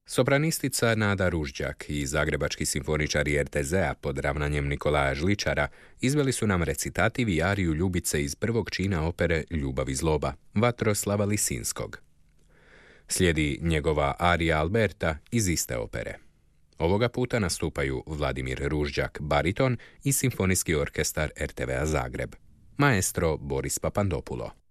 Sopranistica Nada Ružđak i zagrebački simfoničari RTZ-a pod ravnanjem Nikolaja Žličara izveli su nam recitativ i ariju Ljubice iz prvog čina opere Ljubav i zloba, Vatroslava Lisinskog. Slijedi njegova arija Alberta iz iste opere. Ovoga puta nastupaju Vladimir Ružđak, bariton i simfonijski orkestar RTV-a Zagreb. Maestro Boris Papandopulo.